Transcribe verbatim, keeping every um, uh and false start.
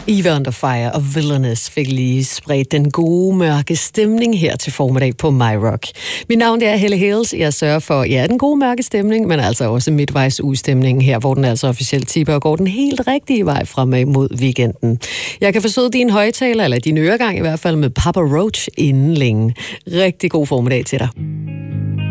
Eva Under Fire og Villainous fik lige spredt den gode, mørke stemning her til formiddag på My Rock. Mit navn er Helle Hales. Jeg sørger for, ja, den gode, mørke stemning, men altså også midtvejs udstemningen her, hvor den altså officielt tipper og går den helt rigtige vej fremad mod weekenden. Jeg kan forsøge din højtaler, eller din øregang i hvert fald, med Papa Roach inden længe. Rigtig god formiddag til dig.